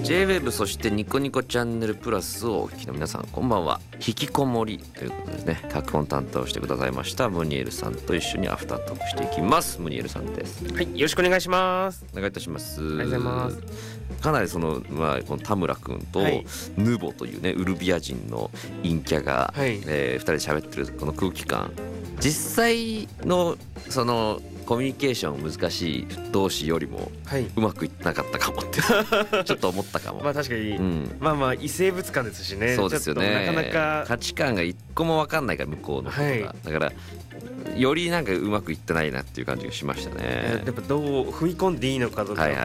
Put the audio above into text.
J-WAVE そしてニコニコチャンネルプラスをお聞きの皆さんこんばんは。引きこもりということですね。脚本担当してくださいましたムニエルさんと一緒にアフタートークしていきます。ムニエルさんです。 はい、よろしくお願いします。 お願いいたします。 ありがとうございます。 かなりこの田村くんとヌボというねウルビア人の陰キャが、2人で喋ってるこの空気感、実際のそのコミュニケーション難しい同士よりもうまくいってなかったかもってちょっと思ったかも。 まあ確かに、まあ異生物感ですしね。 そうですよね。 なかなか価値観が一個も分かんないから向こうのことが、だからよりなんかうまくいってないなっていう感じがしましたね。 やっぱどう踏み込んでいいのかとか、